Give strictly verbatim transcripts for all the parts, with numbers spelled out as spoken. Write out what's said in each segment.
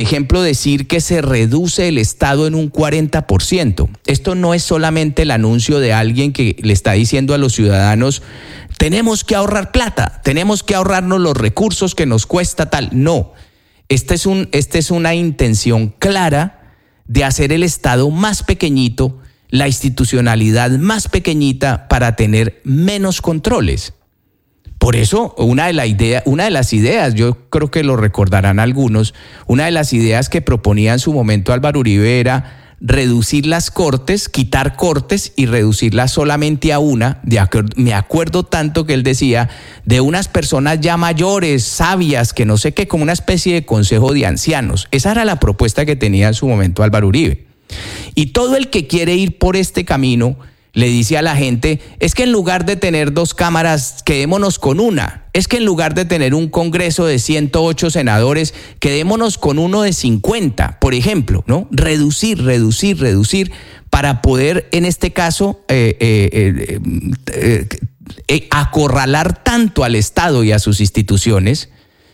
ejemplo, decir que se reduce el Estado en un cuarenta por ciento. Esto no es solamente el anuncio de alguien que le está diciendo a los ciudadanos, tenemos que ahorrar plata, tenemos que ahorrarnos los recursos que nos cuesta tal. No, esta es, un, esta es una intención clara de hacer el Estado más pequeñito, la institucionalidad más pequeñita para tener menos controles. Por eso, una de, la idea, una de las ideas, yo creo que lo recordarán algunos, una de las ideas que proponía en su momento Álvaro Uribe era reducir las cortes, quitar cortes y reducirlas solamente a una. De acuerdo, me acuerdo tanto que él decía, de unas personas ya mayores, sabias, que no sé qué, como una especie de consejo de ancianos. Esa era la propuesta que tenía en su momento Álvaro Uribe. Y todo el que quiere ir por este camino le dice a la gente, es que en lugar de tener dos cámaras, quedémonos con una. Es que en lugar de tener un Congreso de ciento ocho senadores, quedémonos con uno de cincuenta, por ejemplo, ¿no? Reducir, reducir, reducir, para poder, en este caso, eh, eh, eh, eh, eh, acorralar tanto al Estado y a sus instituciones,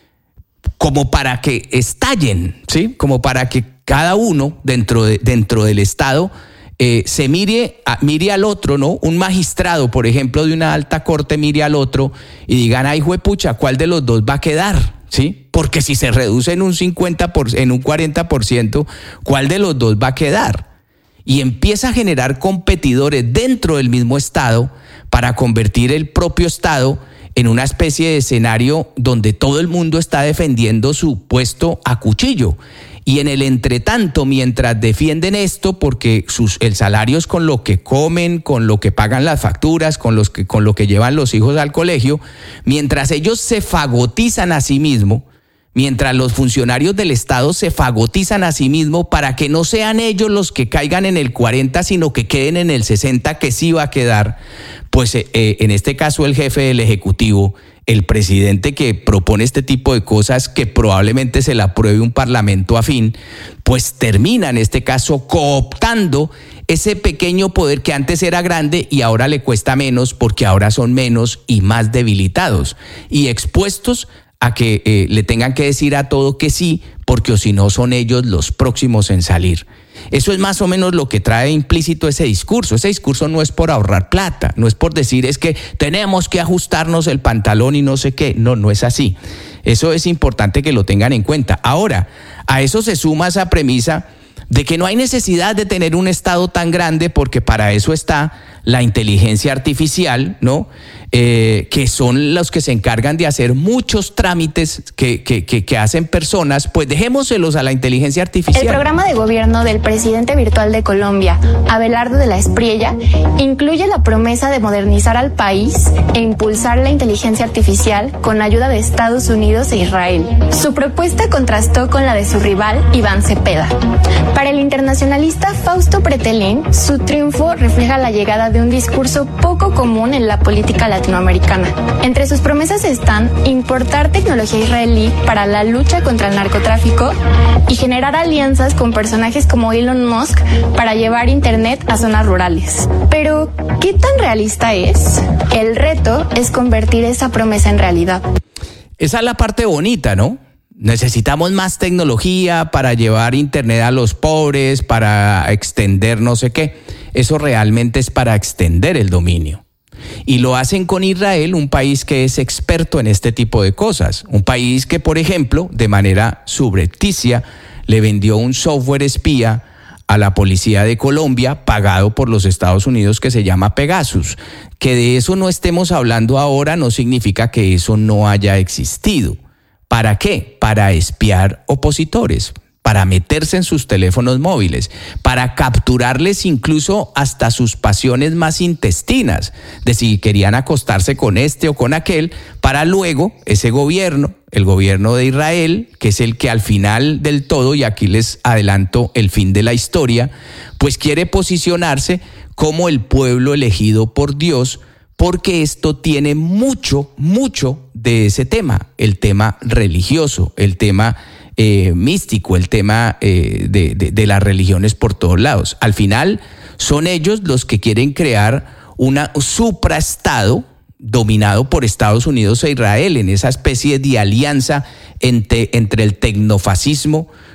como para que estallen, ¿sí? Como para que cada uno dentro, de, dentro del Estado Eh, se mire, a, mire al otro, ¿no? Un magistrado, por ejemplo, de una alta corte mire al otro y digan, ay, juepucha, ¿cuál de los dos va a quedar? ¿Sí? Porque si se reduce en un cincuenta por ciento, en un cuarenta por ciento, ¿cuál de los dos va a quedar? Y empieza a generar competidores dentro del mismo Estado para convertir el propio Estado en una especie de escenario donde todo el mundo está defendiendo su puesto a cuchillo. Y en el entretanto, mientras defienden esto, porque sus, el salario es con lo que comen, con lo que pagan las facturas, con, los que, con lo que llevan los hijos al colegio, mientras ellos se fagotizan a sí mismos, mientras los funcionarios del Estado se fagotizan a sí mismos para que no sean ellos los que caigan en el cuarenta, sino que queden en el sesenta, que sí va a quedar, pues eh, en este caso el jefe del Ejecutivo, el presidente que propone este tipo de cosas, que probablemente se la apruebe un parlamento afín, pues termina en este caso cooptando ese pequeño poder que antes era grande y ahora le cuesta menos, porque ahora son menos y más debilitados y expuestos a que eh, le tengan que decir a todo que sí, porque o si no son ellos los próximos en salir. Eso es más o menos lo que trae implícito ese discurso. Ese discurso no es por ahorrar plata, no es por decir es que tenemos que ajustarnos el pantalón y no sé qué. No, no es así. Eso es importante que lo tengan en cuenta. Ahora, a eso se suma esa premisa de que no hay necesidad de tener un Estado tan grande, porque para eso está la inteligencia artificial, ¿no? Eh, que son los que se encargan de hacer muchos trámites que, que, que, que hacen personas, pues dejémoselos a la inteligencia artificial. El programa de gobierno del presidente virtual de Colombia, Abelardo de la Espriella, incluye la promesa de modernizar al país e impulsar la inteligencia artificial con ayuda de Estados Unidos e Israel. Su propuesta contrastó con la de su rival, Iván Cepeda. Para el internacionalista Fausto Pretelín, su triunfo refleja la llegada de un discurso poco común en la política latinoamericana. Entre sus promesas están importar tecnología israelí para la lucha contra el narcotráfico y generar alianzas con personajes como Elon Musk para llevar internet a zonas rurales. Pero, ¿qué tan realista es? El reto es convertir esa promesa en realidad. Esa es la parte bonita, ¿no? Necesitamos más tecnología para llevar internet a los pobres, para extender no sé qué. Eso realmente es para extender el dominio. Y lo hacen con Israel, un país que es experto en este tipo de cosas. Un país que, por ejemplo, de manera subrepticia, le vendió un software espía a la policía de Colombia, pagado por los Estados Unidos, que se llama Pegasus. Que de eso no estemos hablando ahora no significa que eso no haya existido. ¿Para qué? Para espiar opositores, para meterse en sus teléfonos móviles, para capturarles incluso hasta sus pasiones más intestinas, de si querían acostarse con este o con aquel, para luego ese gobierno, el gobierno de Israel, que es el que al final del todo, y aquí les adelanto el fin de la historia, pues quiere posicionarse como el pueblo elegido por Dios, porque esto tiene mucho, mucho de ese tema, el tema religioso, el tema eh, místico, el tema eh, de, de, de las religiones por todos lados. Al final son ellos los que quieren crear una supraestado dominado por Estados Unidos e Israel, en esa especie de alianza entre, entre el tecnofascismo, ¿no?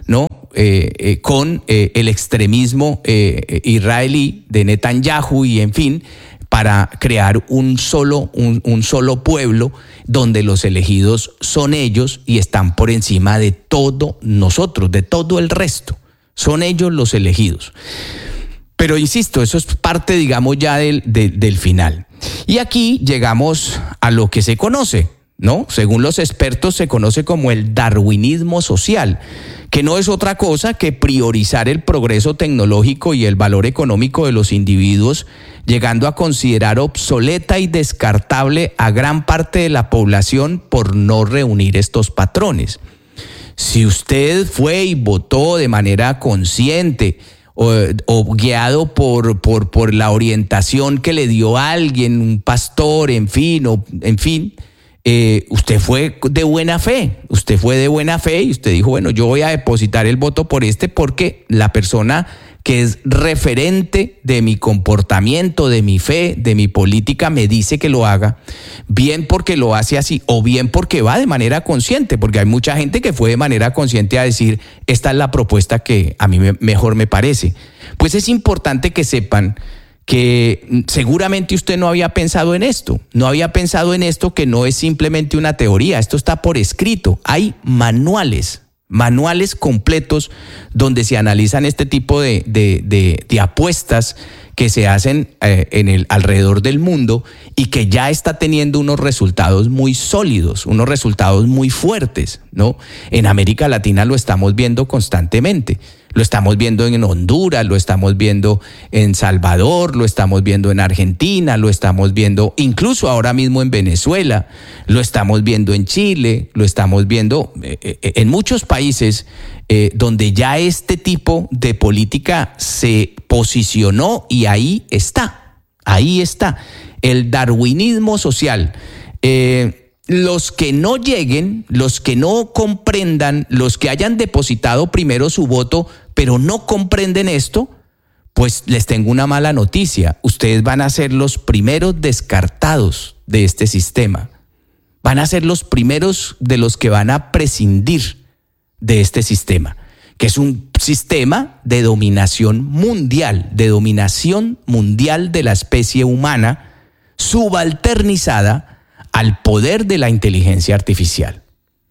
eh, eh, con eh, el extremismo eh, israelí de Netanyahu y en fin, para crear un solo, un, un solo pueblo donde los elegidos son ellos y están por encima de todo nosotros, de todo el resto. Son ellos los elegidos. Pero insisto, eso es parte, digamos, ya del, de, del final. Y aquí llegamos a lo que se conoce, ¿no? Según los expertos, se conoce como el darwinismo social, que no es otra cosa que priorizar el progreso tecnológico y el valor económico de los individuos, llegando a considerar obsoleta y descartable a gran parte de la población por no reunir estos patrones. Si usted fue y votó de manera consciente o, o guiado por, por, por la orientación que le dio alguien, un pastor, en fin, o, en fin, Eh, usted fue de buena fe, usted fue de buena fe y usted dijo, bueno, yo voy a depositar el voto por este porque la persona que es referente de mi comportamiento, de mi fe, de mi política, me dice que lo haga, bien porque lo hace así o bien porque va de manera consciente, porque hay mucha gente que fue de manera consciente a decir, esta es la propuesta que a mí me, mejor me parece. Pues es importante que sepan que seguramente usted no había pensado en esto, no había pensado en esto que no es simplemente una teoría, esto está por escrito, hay manuales, manuales completos donde se analizan este tipo de, de, de, de apuestas que se hacen eh, en el, alrededor del mundo y que ya está teniendo unos resultados muy sólidos, unos resultados muy fuertes, ¿no? En América Latina lo estamos viendo constantemente. Lo estamos viendo en Honduras, lo estamos viendo en Salvador, lo estamos viendo en Argentina, lo estamos viendo incluso ahora mismo en Venezuela, lo estamos viendo en Chile, lo estamos viendo en muchos países eh, donde ya este tipo de política se posicionó y ahí está, ahí está, el darwinismo social. Eh, Los que no lleguen, los que no comprendan, los que hayan depositado primero su voto, pero no comprenden esto, pues les tengo una mala noticia. Ustedes van a ser los primeros descartados de este sistema. Van a ser los primeros de los que van a prescindir de este sistema, que es un sistema de dominación mundial, de dominación mundial de la especie humana, subalternizada al poder de la inteligencia artificial.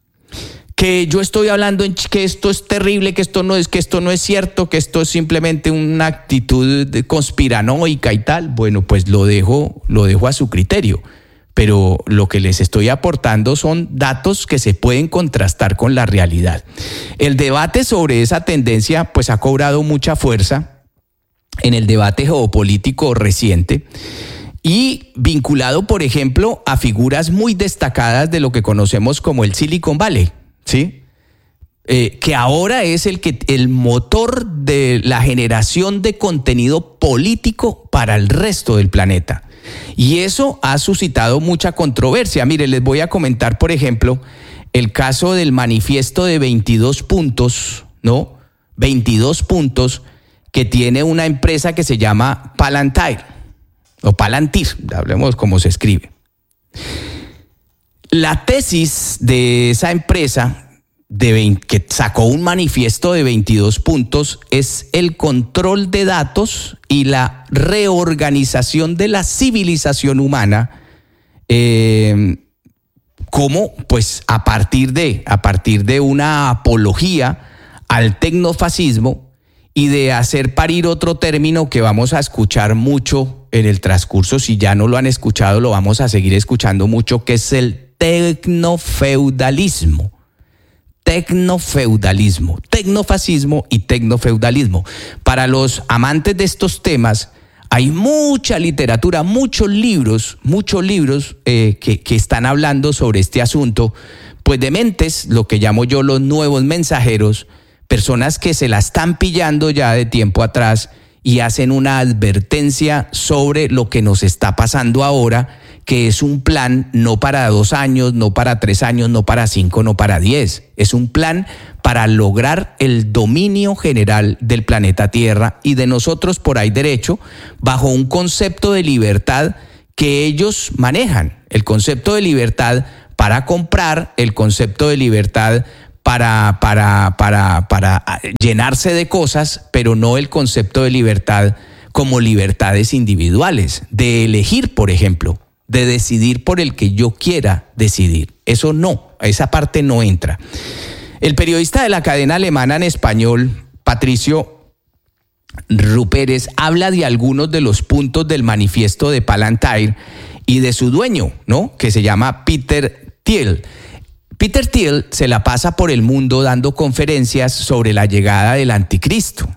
Que yo estoy hablando en que esto es terrible, que esto no es, que esto no es cierto, que esto es simplemente una actitud conspiranoica y tal, bueno, pues lo dejo, lo dejo a su criterio. Pero lo que les estoy aportando son datos que se pueden contrastar con la realidad. El debate sobre esa tendencia pues ha cobrado mucha fuerza en el debate geopolítico reciente, y vinculado, por ejemplo, a figuras muy destacadas de lo que conocemos como el Silicon Valley, ¿sí? Eh, que ahora es el, que, el motor de la generación de contenido político para el resto del planeta. Y eso ha suscitado mucha controversia. Mire, les voy a comentar, por ejemplo, el caso del manifiesto de veintidós puntos, ¿no? veintidós puntos que tiene una empresa que se llama Palantir. O Palantir, hablemos cómo se escribe. La tesis de esa empresa de veinte, que sacó un manifiesto de veintidós puntos es el control de datos y la reorganización de la civilización humana, eh, como pues a partir de, a partir de una apología al tecnofascismo y de hacer parir otro término que vamos a escuchar mucho en el transcurso. Si ya no lo han escuchado, lo vamos a seguir escuchando mucho, que es el tecnofeudalismo. Tecnofeudalismo, tecnofascismo y tecnofeudalismo. Para los amantes de estos temas, hay mucha literatura, muchos libros, muchos libros eh, que, que están hablando sobre este asunto, pues de mentes, lo que llamo yo los nuevos mensajeros, personas que se la están pillando ya de tiempo atrás y hacen una advertencia sobre lo que nos está pasando ahora, que es un plan no para dos años, no para tres años, no para cinco, no para diez. Es un plan para lograr el dominio general del planeta Tierra y de nosotros por ahí derecho, bajo un concepto de libertad que ellos manejan. El concepto de libertad para comprar, el concepto de libertad para, para, para, para llenarse de cosas, pero no el concepto de libertad como libertades individuales, de elegir, por ejemplo, de decidir por el que yo quiera decidir. Eso no, esa parte no entra. El periodista de la cadena alemana en español, Patricio Rupérez, habla de algunos de los puntos del manifiesto de Palantir y de su dueño, ¿no?, que se llama Peter Thiel. Peter Thiel se la pasa por el mundo dando conferencias sobre la llegada del anticristo.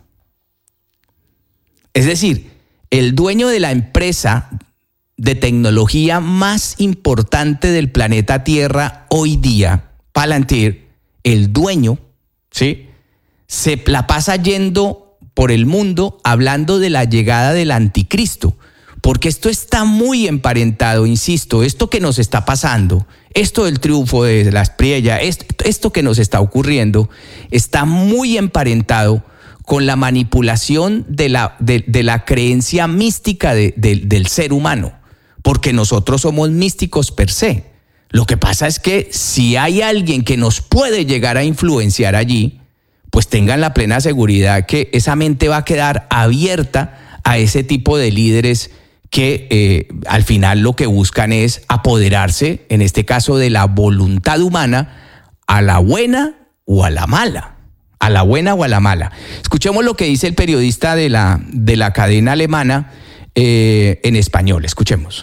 Es decir, el dueño de la empresa de tecnología más importante del planeta Tierra hoy día, Palantir, el dueño, ¿sí?, se la pasa yendo por el mundo hablando de la llegada del anticristo, porque esto está muy emparentado, insisto, esto que nos está pasando, esto del triunfo de la Espriella, esto, esto que nos está ocurriendo, está muy emparentado con la manipulación de la, de, de la creencia mística de, de, del ser humano, porque nosotros somos místicos per se. Lo que pasa es que si hay alguien que nos puede llegar a influenciar allí, pues tengan la plena seguridad que esa mente va a quedar abierta a ese tipo de líderes que eh, al final lo que buscan es apoderarse, en este caso, de la voluntad humana, a la buena o a la mala. A la buena o a la mala. Escuchemos lo que dice el periodista de la, de la cadena alemana eh, en español. Escuchemos.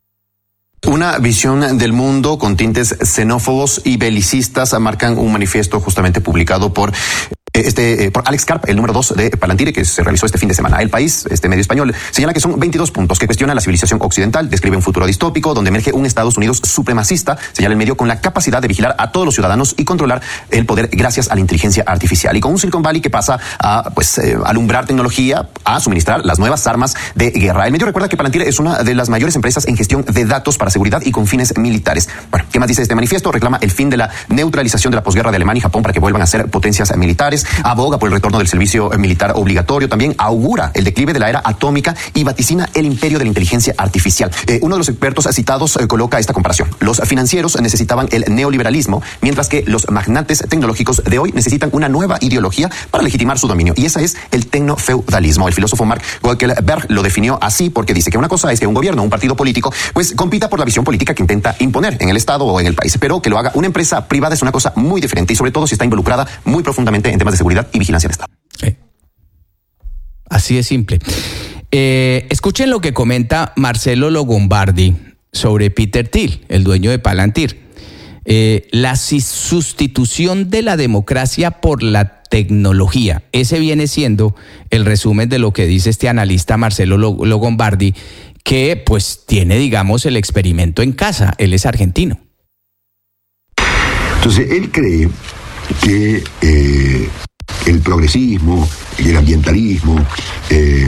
Una visión del mundo con tintes xenófobos y belicistas marcan un manifiesto justamente publicado por Este, eh, por Alex Karp, el número dos de Palantir, que se realizó este fin de semana. El País, este medio español, señala que son veintidós puntos que cuestionan la civilización occidental, describe un futuro distópico donde emerge un Estados Unidos supremacista, señala el medio, con la capacidad de vigilar a todos los ciudadanos y controlar el poder gracias a la inteligencia artificial. Y con un Silicon Valley que pasa a pues eh, alumbrar tecnología, a suministrar las nuevas armas de guerra. El medio recuerda que Palantir es una de las mayores empresas en gestión de datos para seguridad y con fines militares. Bueno, ¿qué más dice este manifiesto? Reclama el fin de la neutralización de la posguerra de Alemania y Japón para que vuelvan a ser potencias militares. Aboga por el retorno del servicio militar obligatorio. También augura el declive de la era atómica y vaticina el imperio de la inteligencia artificial. Eh, uno de los expertos citados eh, coloca esta comparación. Los financieros necesitaban el neoliberalismo, mientras que los magnates tecnológicos de hoy necesitan una nueva ideología para legitimar su dominio. Y esa es el tecnofeudalismo. El filósofo Mark Zuckerberg lo definió así porque dice que una cosa es que un gobierno, un partido político, pues compita por la visión política que intenta imponer en el Estado o en el país, pero que lo haga una empresa privada es una cosa muy diferente y sobre todo si está involucrada muy profundamente en temas de seguridad y vigilancia del Estado. Sí. Así de simple. Eh, escuchen lo que comenta Marcelo Longobardi sobre Peter Thiel, el dueño de Palantir. Eh, la sustitución de la democracia por la tecnología. Ese viene siendo el resumen de lo que dice este analista Marcelo Longobardi, que pues tiene, digamos, el experimento en casa. Él es argentino. Entonces, él cree que eh, el progresismo, el ambientalismo, eh,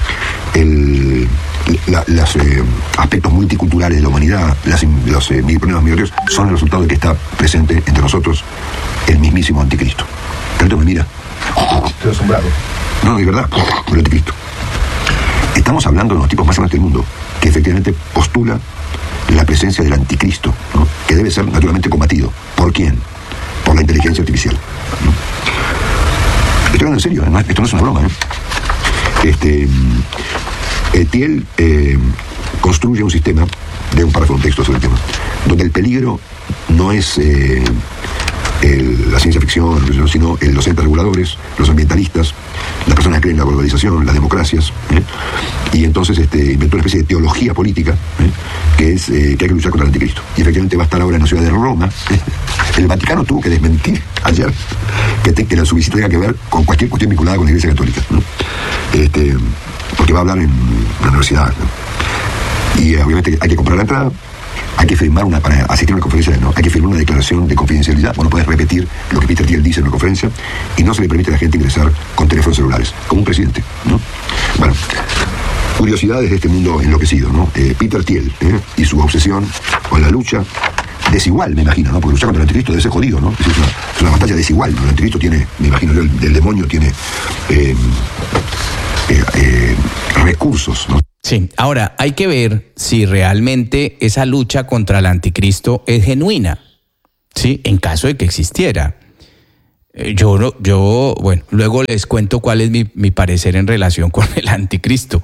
el, la, los eh, aspectos multiculturales de la humanidad, las, los eh, problemas migratorios, son el resultado de que está presente entre nosotros el mismísimo anticristo. Tanto me mira. Estoy asombrado. No, es verdad, el anticristo. Estamos hablando de los tipos más grandes del mundo, que efectivamente postula la presencia del anticristo, ¿no?, que debe ser naturalmente combatido. ¿Por quién? Por la inteligencia artificial, ¿no? Estoy hablando en serio, ¿no? Esto no es una broma, ¿eh? Este, eh, Thiel eh, construye un sistema, de un párrafo, un texto sobre el tema, donde el peligro no es eh, el, la ciencia ficción, sino el, los entes reguladores, los ambientalistas, las personas que creen en la globalización, las democracias, ¿eh? Y entonces este, inventó una especie de teología política, ¿eh?, que es eh, que hay que luchar contra el anticristo. Y efectivamente va a estar ahora en la ciudad de Roma. ¿eh? El Vaticano tuvo que desmentir ayer que, te, que su visita tenga que ver con cualquier cuestión vinculada con la Iglesia Católica, ¿no? Este, porque va a hablar en la universidad, ¿no? Y obviamente hay que comprar la entrada. Hay que firmar una, para asistir a una conferencia, ¿no?, hay que firmar una declaración de confidencialidad. Bueno, puedes repetir lo que Peter Thiel dice en una conferencia y no se le permite a la gente ingresar con teléfonos celulares, como un presidente, ¿no? Bueno, curiosidades de este mundo enloquecido, ¿no? Eh, Peter Thiel, ¿eh?, y su obsesión con la lucha desigual, me imagino, ¿no? Porque luchar contra el anticristo debe ser jodido, ¿no? Es una, es una batalla desigual, ¿no? El anticristo tiene, me imagino yo, el, el demonio tiene eh, eh, eh, recursos, ¿no? Sí, ahora hay que ver si realmente esa lucha contra el anticristo es genuina, ¿sí?, en caso de que existiera. Yo, no, yo, bueno, luego les cuento cuál es mi, mi parecer en relación con el anticristo.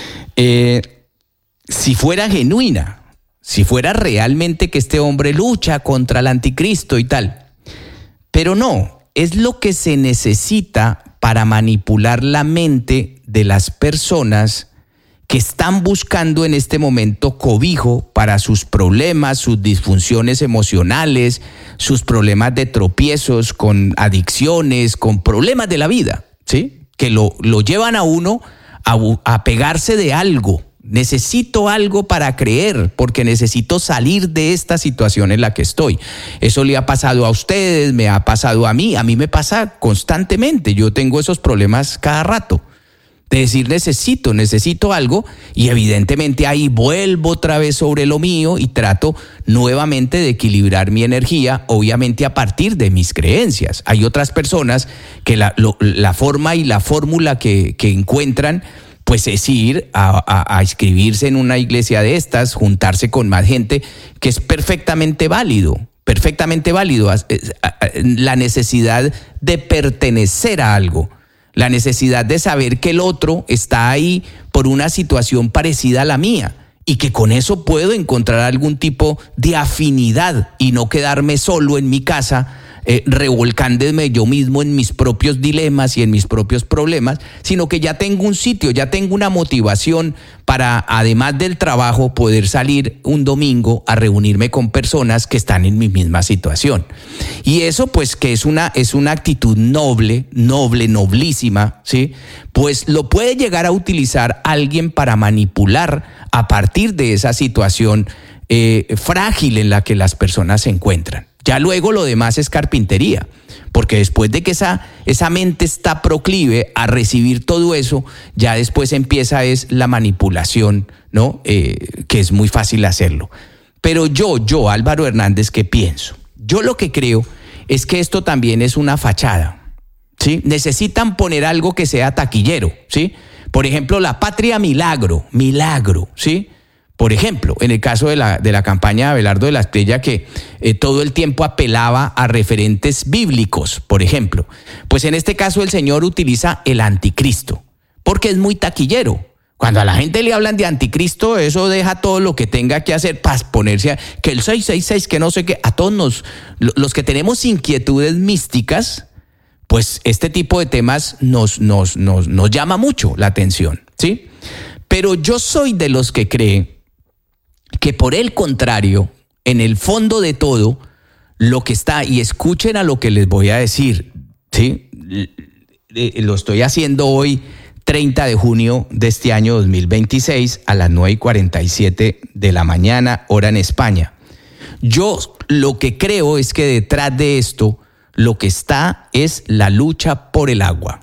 Eh, si fuera genuina, si fuera realmente que este hombre lucha contra el anticristo y tal, pero no, es lo que se necesita para manipular la mente de las personas que están buscando en este momento cobijo para sus problemas, sus disfunciones emocionales, sus problemas de tropiezos con adicciones, con problemas de la vida, ¿sí? Que lo, lo llevan a uno a, a pegarse de algo. Necesito algo para creer, porque necesito salir de esta situación en la que estoy. Eso le ha pasado a ustedes, me ha pasado a mí, a mí me pasa constantemente. Yo tengo esos problemas cada rato. De decir necesito, necesito algo, y evidentemente ahí vuelvo otra vez sobre lo mío y trato nuevamente de equilibrar mi energía, obviamente a partir de mis creencias. Hay otras personas que la, lo, la forma y la fórmula que, que encuentran pues es ir a, a, a inscribirse en una iglesia de estas, juntarse con más gente, que es perfectamente válido, perfectamente válido, la necesidad de pertenecer a algo. La necesidad de saber que el otro está ahí por una situación parecida a la mía y que con eso puedo encontrar algún tipo de afinidad y no quedarme solo en mi casa eh, revolcándome yo mismo en mis propios dilemas y en mis propios problemas, sino que ya tengo un sitio, ya tengo una motivación para, además del trabajo, poder salir un domingo a reunirme con personas que están en mi misma situación. Y eso pues que es una, es una actitud noble, noble, noblísima, ¿sí? Pues lo puede llegar a utilizar alguien para manipular a partir de esa situación eh, frágil en la que las personas se encuentran. Ya luego lo demás es carpintería, porque después de que esa, esa mente está proclive a recibir todo eso, ya después empieza es la manipulación, ¿no? Eh, que es muy fácil hacerlo. Pero yo, yo, Álvaro Hernández, ¿qué pienso? Yo lo que creo es que esto también es una fachada, ¿sí? Necesitan poner algo que sea taquillero, ¿sí? Por ejemplo, la patria milagro, milagro, ¿sí? Por ejemplo, en el caso de la, de la campaña de Abelardo de la Espriella, que eh, todo el tiempo apelaba a referentes bíblicos, por ejemplo, pues en este caso el señor utiliza el anticristo, porque es muy taquillero. Cuando a la gente le hablan de anticristo, eso deja todo lo que tenga que hacer para ponerse a, que el seiscientos sesenta y seis, que no sé qué, a todos nos, los que tenemos inquietudes místicas, pues este tipo de temas nos, nos, nos, nos llama mucho la atención, ¿sí? Pero yo soy de los que cree que por el contrario, en el fondo de todo, lo que está, y escuchen a lo que les voy a decir, ¿sí? Lo estoy haciendo hoy, treinta de junio de este año dos mil veintiséis, a las nueve y cuarenta y siete de la mañana, hora en España. Yo lo que creo es que detrás de esto, lo que está es la lucha por el agua.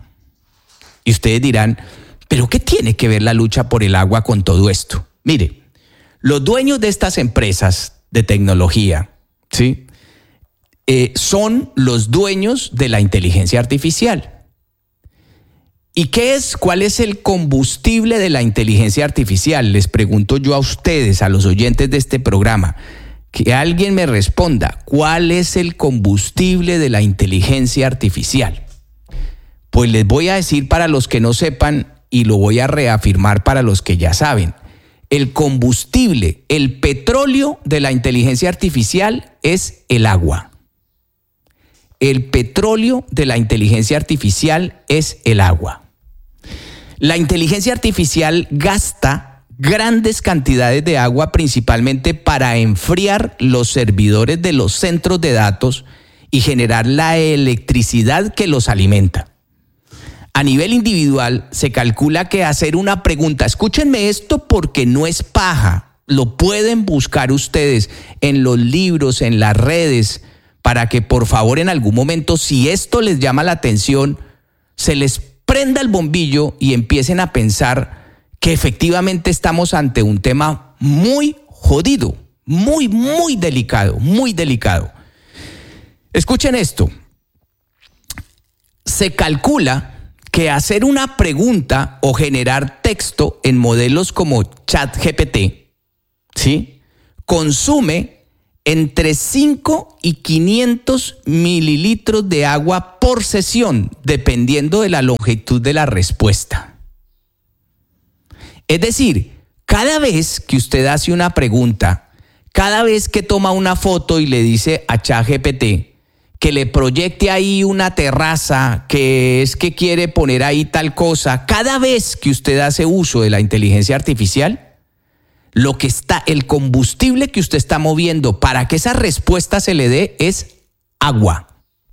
Y ustedes dirán, ¿pero qué tiene que ver la lucha por el agua con todo esto? Mire, los dueños de estas empresas de tecnología, ¿sí? Eh, son los dueños de la inteligencia artificial. ¿Y qué es? ¿Cuál es el combustible de la inteligencia artificial? Les pregunto yo a ustedes, a los oyentes de este programa, que alguien me responda, ¿cuál es el combustible de la inteligencia artificial? Pues les voy a decir para los que no sepan y lo voy a reafirmar para los que ya saben. El combustible, el petróleo de la inteligencia artificial es el agua. El petróleo de la inteligencia artificial es el agua. La inteligencia artificial gasta grandes cantidades de agua principalmente para enfriar los servidores de los centros de datos y generar la electricidad que los alimenta. A nivel individual, se calcula que hacer una pregunta, escúchenme esto porque no es paja, lo pueden buscar ustedes en los libros, en las redes, para que por favor en algún momento, si esto les llama la atención, se les prenda el bombillo y empiecen a pensar que efectivamente estamos ante un tema muy jodido, muy, muy delicado, muy delicado. Escuchen esto, se calcula que hacer una pregunta o generar texto en modelos como ChatGPT, ¿sí? consume entre cinco y quinientos mililitros de agua por sesión, dependiendo de la longitud de la respuesta. Es decir, cada vez que usted hace una pregunta, cada vez que toma una foto y le dice a ChatGPT que le proyecte ahí una terraza, que es que quiere poner ahí tal cosa, cada vez que usted hace uso de la inteligencia artificial, lo que está, el combustible que usted está moviendo para que esa respuesta se le dé es agua,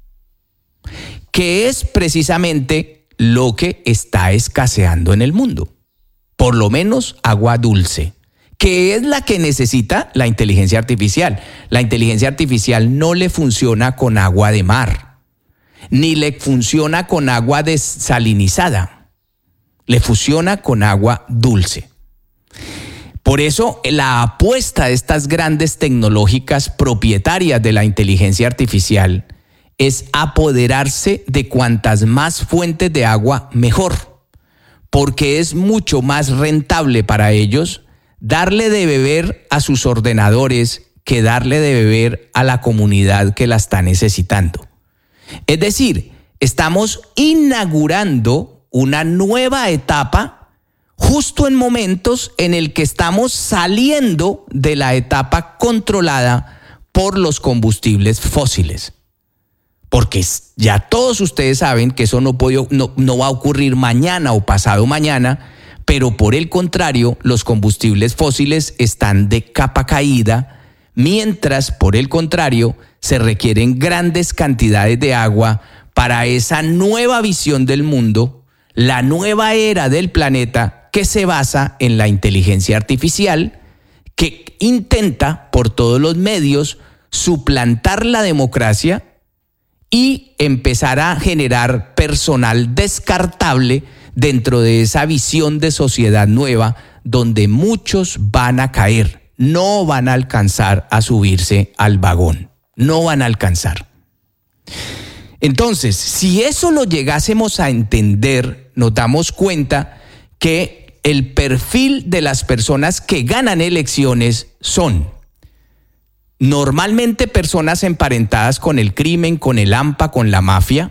que es precisamente lo que está escaseando en el mundo. Por lo menos agua dulce, que es la que necesita la inteligencia artificial. La inteligencia artificial no le funciona con agua de mar, ni le funciona con agua desalinizada, le funciona con agua dulce. Por eso la apuesta de estas grandes tecnológicas propietarias de la inteligencia artificial es apoderarse de cuantas más fuentes de agua mejor, porque es mucho más rentable para ellos darle de beber a sus ordenadores que darle de beber a la comunidad que la está necesitando. Es decir, estamos inaugurando una nueva etapa justo en momentos en el que estamos saliendo de la etapa controlada por los combustibles fósiles. Porque ya todos ustedes saben que eso no, puede, no, no va a ocurrir mañana o pasado mañana, pero por el contrario, los combustibles fósiles están de capa caída, mientras por el contrario se requieren grandes cantidades de agua para esa nueva visión del mundo, la nueva era del planeta, que se basa en la inteligencia artificial, que intenta por todos los medios suplantar la democracia y empezar a generar personal descartable dentro de esa visión de sociedad nueva, donde muchos van a caer, no van a alcanzar a subirse al vagón, no van a alcanzar. Entonces, si eso lo llegásemos a entender, nos damos cuenta que el perfil de las personas que ganan elecciones son normalmente personas emparentadas con el crimen, con el AMPA, con la mafia,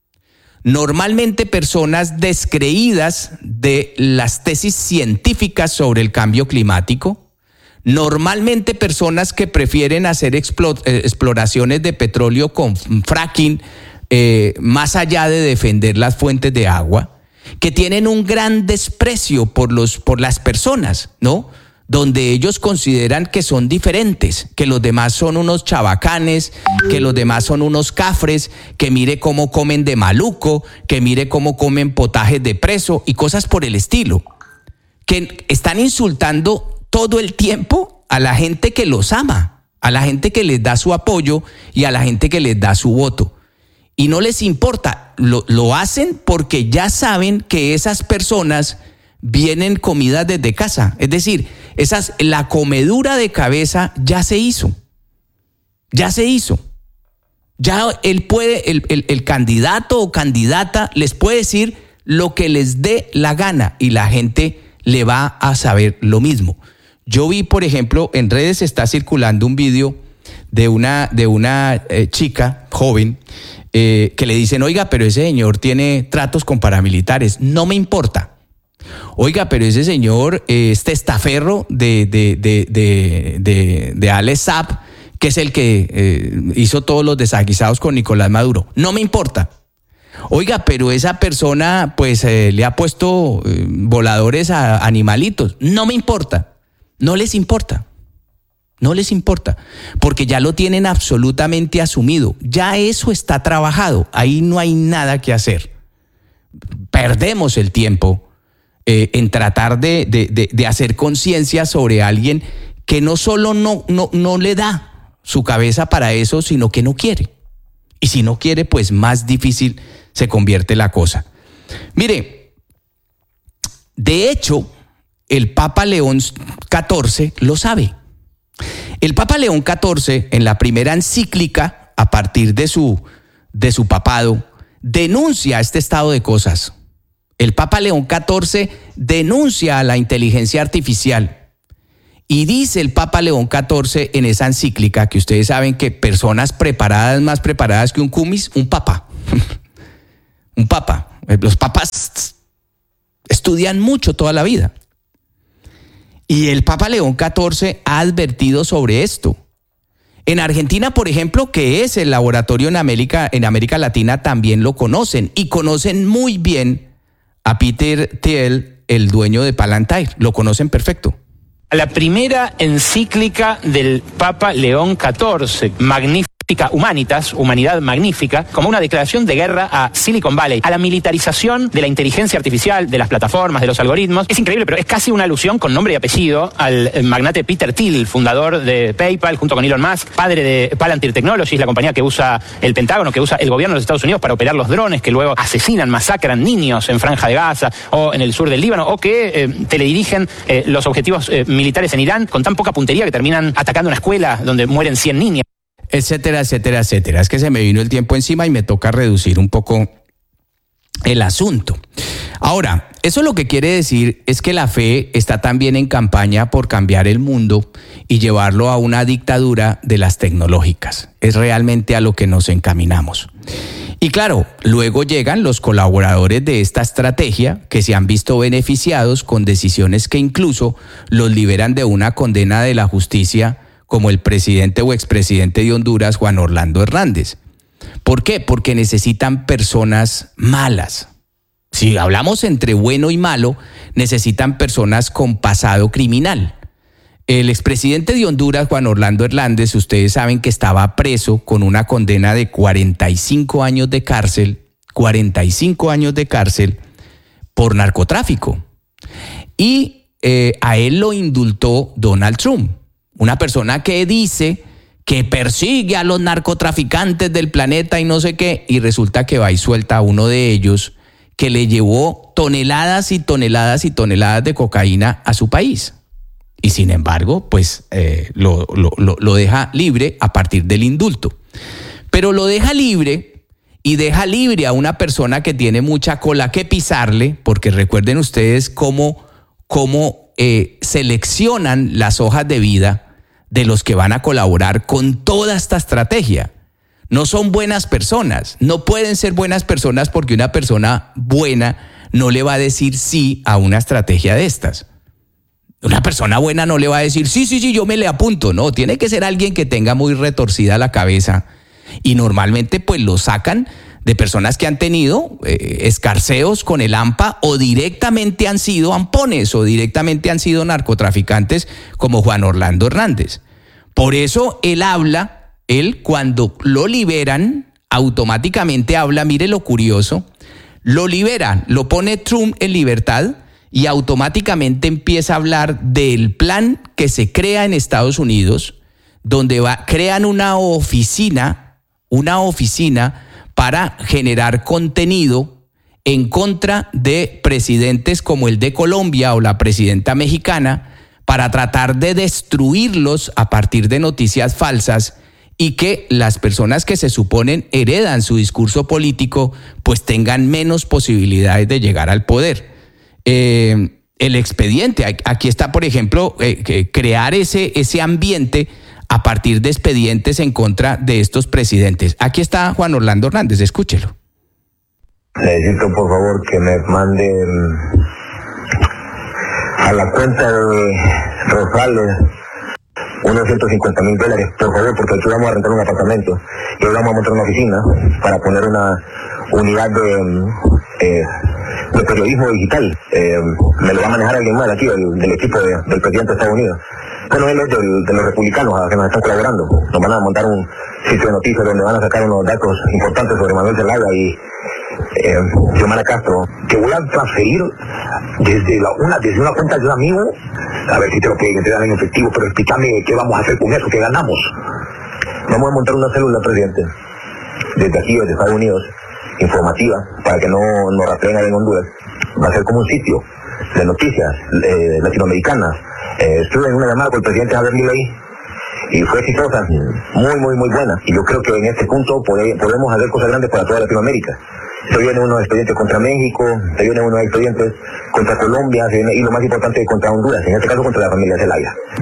normalmente personas descreídas de las tesis científicas sobre el cambio climático, normalmente personas que prefieren hacer explo- eh, exploraciones de petróleo con fracking, eh, más allá de defender las fuentes de agua, que tienen un gran desprecio por los, por las personas, ¿no? Donde ellos consideran que son diferentes, que los demás son unos chabacanes, que los demás son unos cafres, que mire cómo comen de maluco, que mire cómo comen potajes de preso y cosas por el estilo, que están insultando todo el tiempo a la gente que los ama, a la gente que les da su apoyo y a la gente que les da su voto. Y no les importa, lo, lo hacen porque ya saben que esas personas vienen comidas desde casa. Es decir, esas, la comedura de cabeza ya se hizo, ya se hizo. Ya él puede, el, el, el candidato o candidata les puede decir lo que les dé la gana y la gente le va a saber lo mismo. Yo vi, por ejemplo, en redes está circulando un video de una, de una eh, chica joven eh, que le dicen, oiga, pero ese señor tiene tratos con paramilitares. No me importa. Oiga, pero ese señor eh, es testaferro de, de, de, de, de, de Alex Saab, que es el que eh, hizo todos los desaguisados con Nicolás Maduro. No me importa. Oiga, pero esa persona pues eh, le ha puesto eh, voladores a animalitos. No me importa. No les importa. No les importa, porque ya lo tienen absolutamente asumido. Ya eso está trabajado. Ahí no hay nada que hacer. Perdemos el tiempo eh, en tratar de, de, de, de hacer conciencia sobre alguien que no solo no, no, no le da su cabeza para eso, sino que no quiere. Y si no quiere, pues más difícil se convierte la cosa. Mire, de hecho, el Papa León catorce lo sabe. El Papa León catorce, en la primera encíclica, a partir de su, de su papado, denuncia este estado de cosas. El Papa León catorce denuncia a la inteligencia artificial Y dice el Papa León catorce en esa encíclica, que ustedes saben que personas preparadas, más preparadas que un cumis, un papa. Un papa. Los papas estudian mucho toda la vida. Y el Papa León catorce ha advertido sobre esto. En Argentina, por ejemplo, que es el laboratorio en América, en América Latina, también lo conocen. Y conocen muy bien a Peter Thiel, el dueño de Palantir. Lo conocen perfecto. La primera encíclica del Papa León catorce, Magnificat Humanitas, Humanidad Magnífica, como una declaración de guerra a Silicon Valley, a la militarización de la inteligencia artificial, de las plataformas, de los algoritmos. Es increíble, pero es casi una alusión con nombre y apellido al magnate Peter Thiel, fundador de PayPal, junto con Elon Musk, padre de Palantir Technologies, la compañía que usa el Pentágono, que usa el gobierno de los Estados Unidos para operar los drones que luego asesinan, masacran niños en Franja de Gaza o en el sur del Líbano, o que eh, teledirigen eh, los objetivos eh, militares en Irán con tan poca puntería que terminan atacando una escuela donde mueren cien niñas. Etcétera, etcétera, etcétera. Es que se me vino el tiempo encima y me toca reducir un poco el asunto. Ahora, eso lo que quiere decir es que la fe está también en campaña por cambiar el mundo y llevarlo a una dictadura de las tecnológicas. Es realmente a lo que nos encaminamos. Y claro, luego llegan los colaboradores de esta estrategia que se han visto beneficiados con decisiones que incluso los liberan de una condena de la justicia, como el presidente o expresidente de Honduras, Juan Orlando Hernández. ¿Por qué? Porque necesitan personas malas. Si hablamos entre bueno y malo, necesitan personas con pasado criminal. El expresidente de Honduras, Juan Orlando Hernández, ustedes saben que estaba preso con una condena de cuarenta y cinco años de cárcel, cuarenta y cinco años de cárcel por narcotráfico. Y eh, a él lo indultó Donald Trump. Una persona que dice que persigue a los narcotraficantes del planeta y no sé qué, y resulta que va y suelta a uno de ellos que le llevó toneladas y toneladas y toneladas de cocaína a su país. Y sin embargo, pues eh, lo, lo, lo deja libre a partir del indulto. Pero lo deja libre y deja libre a una persona que tiene mucha cola que pisarle, porque recuerden ustedes cómo, cómo eh, seleccionan las hojas de vida de los que van a colaborar con toda esta estrategia. No son buenas personas, no pueden ser buenas personas porque una persona buena no le va a decir sí a una estrategia de estas. Una persona buena no le va a decir sí, sí, sí, yo me le apunto. No, tiene que ser alguien que tenga muy retorcida la cabeza y normalmente pues lo sacan de personas que han tenido eh, escarceos con el AMPA o directamente han sido ampones o directamente han sido narcotraficantes como Juan Orlando Hernández. Por eso él habla, él cuando lo liberan, automáticamente habla, mire lo curioso, lo liberan, lo pone Trump en libertad y automáticamente empieza a hablar del plan que se crea en Estados Unidos, donde va, crean una oficina, una oficina para generar contenido en contra de presidentes como el de Colombia o la presidenta mexicana, para tratar de destruirlos a partir de noticias falsas y que las personas que se suponen heredan su discurso político pues tengan menos posibilidades de llegar al poder. Eh, el expediente, aquí está por ejemplo, eh, crear ese, ese ambiente a partir de expedientes en contra de estos presidentes. Aquí está Juan Orlando Hernández, escúchelo. Necesito por favor que me manden a la cuenta de Rosales unos ciento cincuenta mil dólares, por favor, porque aquí vamos a rentar un apartamento y hoy vamos a montar una oficina para poner una unidad de, eh, de periodismo digital. Eh, me lo va a manejar alguien más aquí, del, del equipo de, del presidente de Estados Unidos. Bueno, él es del, de los republicanos a que nos están colaborando. Nos van a montar un sitio de noticias donde van a sacar unos datos importantes sobre Manuel Zelaya y eh, Xiomara Castro, que voy a transferir desde la, una desde una cuenta de un amigo, a ver si te lo pueden entregar en efectivo, pero explícame qué vamos a hacer con eso, qué ganamos. Vamos a montar una célula, presidente, desde aquí, desde Estados Unidos, informativa, para que no nos rastreen ahí en Honduras. Va a ser como un sitio de noticias eh, latinoamericanas. Eh, estuve en una llamada con el presidente Javier Milei y fue exitosa, muy, muy, muy buena. Y yo creo que en este punto pode, podemos hacer cosas grandes para toda Latinoamérica. Se vienen unos expedientes contra México, se vienen unos expedientes contra Colombia, se viene, y lo más importante, contra Honduras, en este caso contra la familia Zelaya.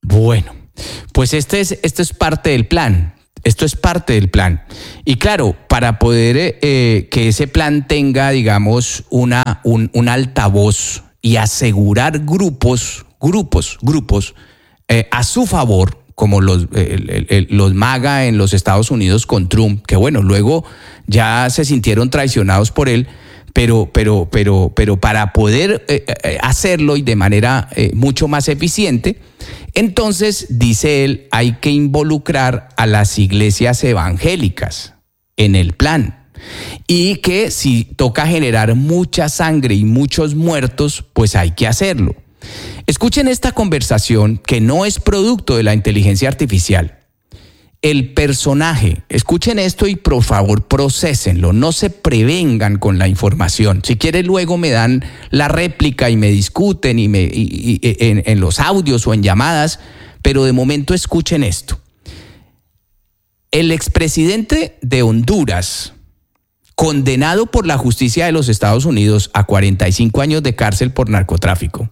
Bueno, pues este es, esto es parte del plan. Esto es parte del plan. Y claro, para poder eh, que ese plan tenga, digamos, una, un, un altavoz y asegurar grupos, grupos, grupos eh, a su favor, como los, el, el, el, los MAGA en los Estados Unidos con Trump, que bueno, luego ya se sintieron traicionados por él, pero, pero, pero, pero para poder eh, eh, hacerlo y de manera eh, mucho más eficiente, entonces, dice él, hay que involucrar a las iglesias evangélicas en el plan. Y que si toca generar mucha sangre y muchos muertos, pues hay que hacerlo. Escuchen esta conversación que no es producto de la inteligencia artificial. El personaje, escuchen esto y por favor procesenlo, no se prevengan con la información. Si quieren luego me dan la réplica y me discuten y me, y, y, en, en los audios o en llamadas, pero de momento escuchen esto. El expresidente de Honduras, condenado por la justicia de los Estados Unidos a cuarenta y cinco años de cárcel por narcotráfico,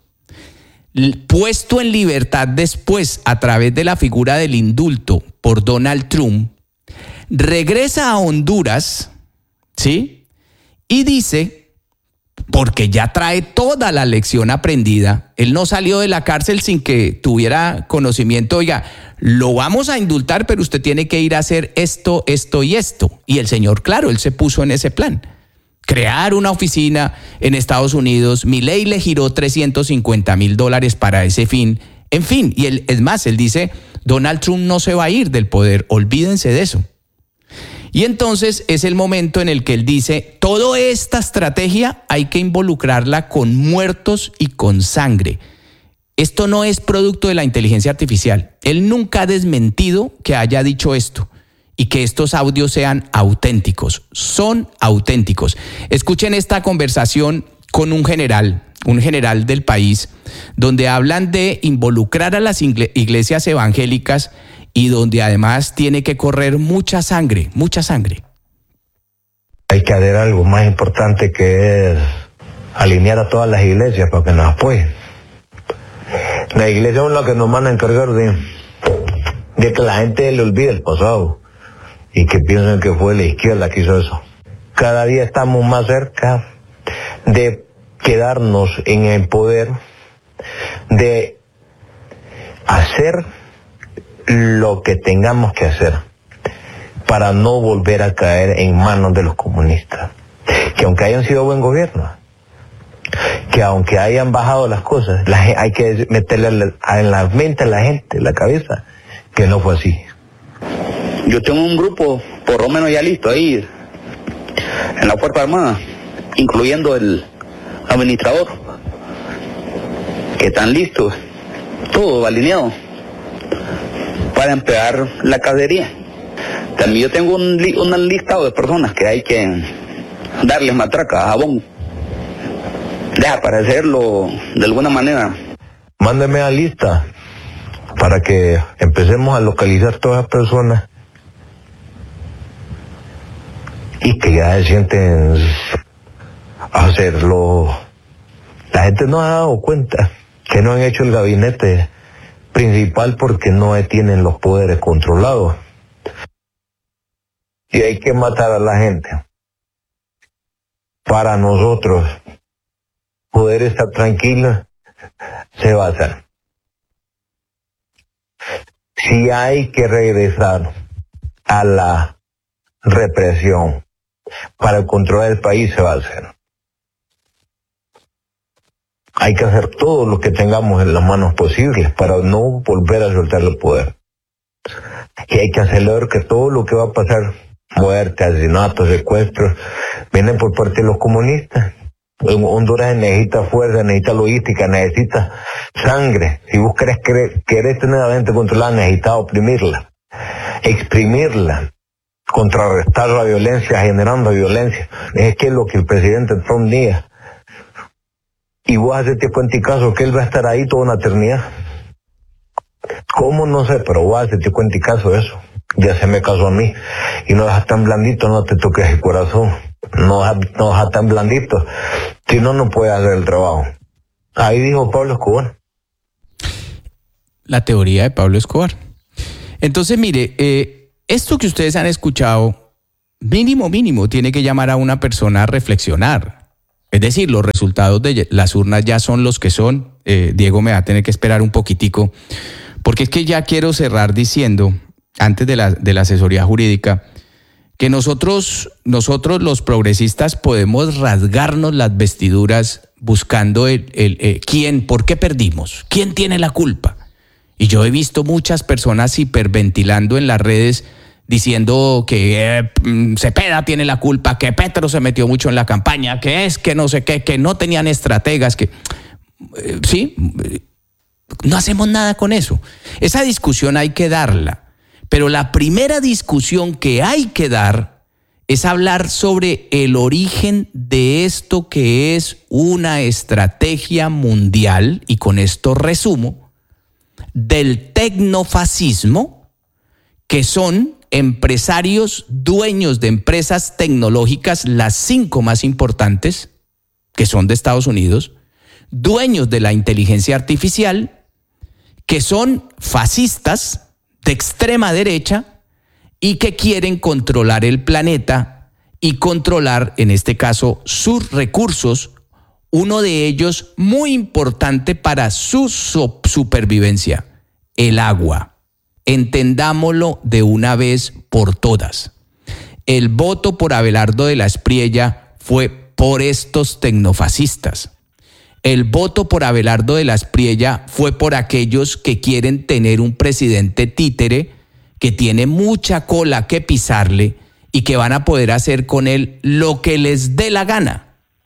puesto en libertad después a través de la figura del indulto por Donald Trump, regresa a Honduras, ¿sí? Y dice, porque ya trae toda la lección aprendida, él no salió de la cárcel sin que tuviera conocimiento, oiga, lo vamos a indultar, pero usted tiene que ir a hacer esto, esto y esto. Y el señor, claro, él se puso en ese plan. Crear una oficina en Estados Unidos, Milei le giró trescientos cincuenta mil dólares para ese fin. En fin, y él, es más, él dice, Donald Trump no se va a ir del poder, olvídense de eso. Y entonces es el momento en el que él dice, toda esta estrategia hay que involucrarla con muertos y con sangre. Esto no es producto de la inteligencia artificial. Él nunca ha desmentido que haya dicho esto. Y que estos audios sean auténticos, son auténticos. Escuchen esta conversación con un general, un general del país, donde hablan de involucrar a las iglesias evangélicas y donde además tiene que correr mucha sangre, mucha sangre. Hay que hacer algo más importante que es alinear a todas las iglesias para que nos apoyen. La iglesia es la que nos van a encargar de, de que la gente le olvide el pasado. Y que piensen que fue la izquierda que hizo eso. Cada día estamos más cerca de quedarnos en el poder, de hacer lo que tengamos que hacer para no volver a caer en manos de los comunistas. Que aunque hayan sido buen gobierno, que aunque hayan bajado las cosas, la, hay que meterle en la mente a la gente, en la cabeza, que no fue así. Yo tengo un grupo, por lo menos ya listo ahí, en la Fuerza Armada, incluyendo el administrador, que están listos, todo alineado, para empezar la cacería. También yo tengo un, li un listado de personas que hay que darles matraca, jabón, desaparecerlo de alguna manera. Mándeme a lista para que empecemos a localizar todas las personas y que ya se sienten a hacerlo. La gente no ha dado cuenta que no han hecho el gabinete principal porque no tienen los poderes controlados. Y hay que matar a la gente para nosotros poder estar tranquilos. Se va a hacer. Si hay que regresar a la represión para controlar el país, se va a hacer. Hay que hacer todo lo que tengamos en las manos posibles para no volver a soltar el poder. Y hay que acelerar que todo lo que va a pasar, muertes, asesinatos, secuestros, vienen por parte de los comunistas. En Honduras necesita fuerza, necesita logística, necesita sangre. Si vos querés, querés, querés tener a la gente controlada, necesitas oprimirla, exprimirla, contrarrestar la violencia, generando violencia. Es que es lo que el presidente Trump diga. Y vos hacete cuenta y caso que él va a estar ahí toda una eternidad. ¿Cómo? No sé, pero vos hacete cuenta y caso de eso. Ya se me casó a mí. Y no dejas tan blandito, no te toques el corazón. No dejas no tan blandito. Si no, no puedes hacer el trabajo. Ahí dijo Pablo Escobar. la teoría de Pablo Escobar. Entonces, mire, eh, esto que ustedes han escuchado, mínimo, mínimo, tiene que llamar a una persona a reflexionar. Es decir, los resultados de las urnas ya son los que son. Eh, Diego me va a tener que esperar un poquitico, porque es que ya quiero cerrar diciendo, antes de la, de la asesoría jurídica, que nosotros, nosotros los progresistas podemos rasgarnos las vestiduras buscando el, el, el quién, por qué perdimos, quién tiene la culpa. Y yo he visto muchas personas hiperventilando en las redes diciendo que eh, Cepeda tiene la culpa, que Petro se metió mucho en la campaña, que es que no sé qué, que no tenían estrategas, que eh, sí, no hacemos nada con eso. Esa discusión hay que darla. Pero la primera discusión que hay que dar es hablar sobre el origen de esto que es una estrategia mundial, y con esto resumo, del tecnofascismo, que son empresarios dueños de empresas tecnológicas, las cinco más importantes, que son de Estados Unidos, dueños de la inteligencia artificial, que son fascistas, de extrema derecha, y que quieren controlar el planeta y controlar, en este caso, sus recursos, uno de ellos muy importante para su supervivencia, el agua. Entendámoslo de una vez por todas. El voto por Abelardo de la Espriella fue por estos tecnofascistas. El voto por Abelardo de la Espriella fue por aquellos que quieren tener un presidente títere que tiene mucha cola que pisarle y que van a poder hacer con él lo que les dé la gana.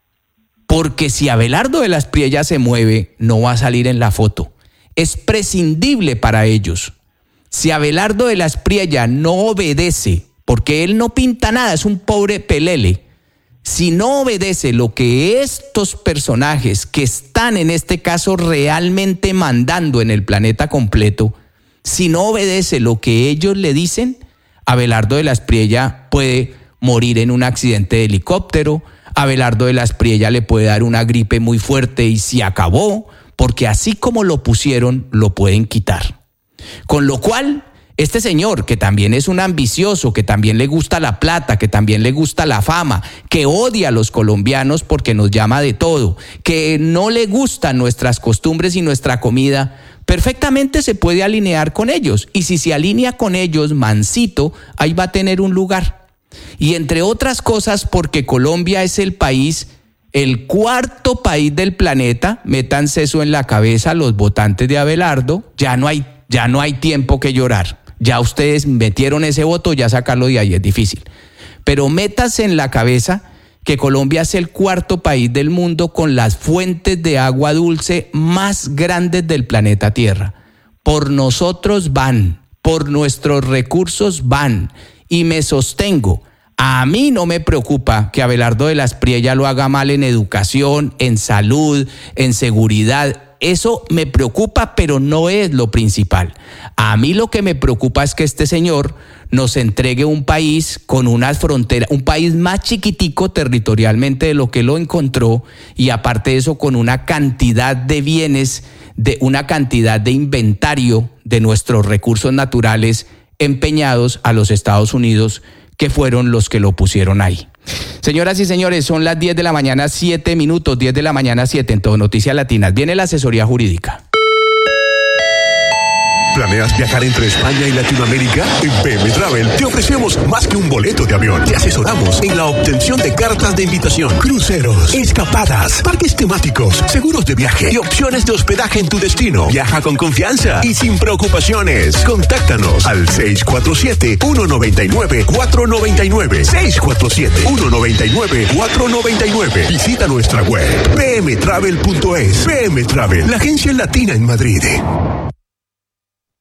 Porque si Abelardo de la Espriella se mueve, no va a salir en la foto. Es prescindible para ellos. Si Abelardo de la Espriella no obedece, porque él no pinta nada, es un pobre pelele, si no obedece lo que estos personajes que están en este caso realmente mandando en el planeta completo, si no obedece lo que ellos le dicen, Abelardo de la Espriella puede morir en un accidente de helicóptero, Abelardo de la Espriella le puede dar una gripe muy fuerte y se acabó, porque así como lo pusieron, lo pueden quitar. Con lo cual, este señor, que también es un ambicioso, que también le gusta la plata, que también le gusta la fama, que odia a los colombianos porque nos llama de todo, que no le gustan nuestras costumbres y nuestra comida, perfectamente se puede alinear con ellos. Y si se alinea con ellos, mansito, ahí va a tener un lugar. Y entre otras cosas, porque Colombia es el país, el cuarto país del planeta, métanse eso en la cabeza los votantes de Abelardo, ya no hay, ya no hay tiempo que llorar. Ya ustedes metieron ese voto, ya sacarlo de ahí es difícil. Pero métase en la cabeza que Colombia es el cuarto país del mundo con las fuentes de agua dulce más grandes del planeta Tierra. Por nosotros van, por nuestros recursos van. Y me sostengo, a mí no me preocupa que Abelardo de la Espriella lo haga mal en educación, en salud, en seguridad. Eso me preocupa, pero no es lo principal. A mí lo que me preocupa es que este señor nos entregue un país con unas fronteras, un país más chiquitico territorialmente de lo que lo encontró, y aparte de eso con una cantidad de bienes, de una cantidad de inventario de nuestros recursos naturales empeñados a los Estados Unidos, que fueron los que lo pusieron ahí. Señoras y señores, son las diez de la mañana, siete minutos, diez de la mañana, siete en Todo Noticias Latinas. Viene la asesoría jurídica. ¿Planeas viajar entre España y Latinoamérica? En P M Travel te ofrecemos más que un boleto de avión. Te asesoramos en la obtención de cartas de invitación, cruceros, escapadas, parques temáticos, seguros de viaje y opciones de hospedaje en tu destino. Viaja con confianza y sin preocupaciones. Contáctanos al seis cuatro siete, uno nueve nueve, cuatro nueve nueve. seis cuatro siete, uno nueve nueve, cuatro nueve nueve. Visita nuestra web p m travel punto es. P M Travel, la agencia latina en Madrid.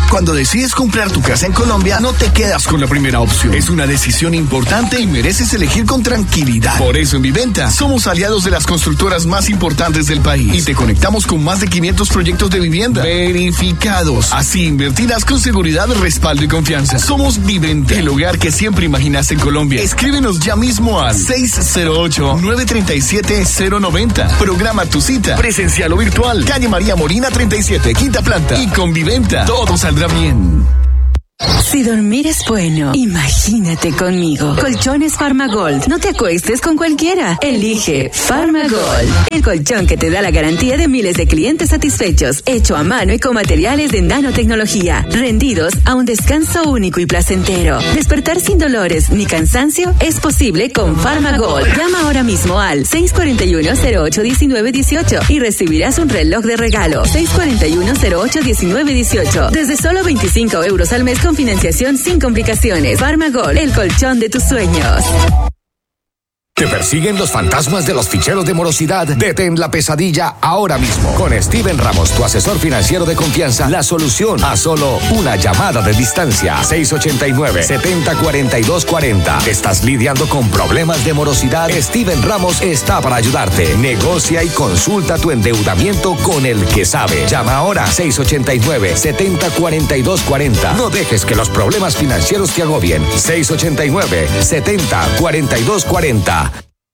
Cuando decides comprar tu casa en Colombia, no te quedas con la primera opción. Es una decisión importante y mereces elegir con tranquilidad. Por eso en Viventa somos aliados de las constructoras más importantes del país y te conectamos con más de quinientos proyectos de vivienda verificados. Así invertirás con seguridad, respaldo y confianza. Somos Viventa, el hogar que siempre imaginaste en Colombia. Escríbenos ya mismo al seis cero ocho, nueve tres siete, cero nueve cero. Programa tu cita, presencial o virtual. Calle María Molina treinta y siete, quinta planta. Y con Viventa todo saldrá bien. Si dormir es bueno, imagínate conmigo. Colchones Farmagold. No te acuestes con cualquiera. Elige Farmagold, el colchón que te da la garantía de miles de clientes satisfechos, hecho a mano y con materiales de nanotecnología, rendidos a un descanso único y placentero. Despertar sin dolores ni cansancio es posible con Farmagold. Llama ahora mismo al seis cuatro uno, cero ocho, uno nueve uno ocho y recibirás un reloj de regalo. seis cuatro uno, cero ocho, uno nueve uno ocho. Desde solo veinticinco euros al mes con financiación sin complicaciones. Farmagold, el colchón de tus sueños. ¿Te persiguen los fantasmas de los ficheros de morosidad? Detén la pesadilla ahora mismo. Con Steven Ramos, tu asesor financiero de confianza, la solución a solo una llamada de distancia. seis ocho nueve, siete cero cuatro dos cuatro cero. ¿Estás lidiando con problemas de morosidad? Steven Ramos está para ayudarte. Negocia y consulta tu endeudamiento con el que sabe. Llama ahora seis ocho nueve, siete cero cuatro dos cuatro cero. No dejes que los problemas financieros te agobien. seis ocho nueve, siete cero cuatro dos cuatro cero.